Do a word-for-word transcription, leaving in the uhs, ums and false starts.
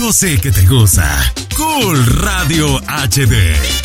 Yo sé que te gusta. Cool Radio H D.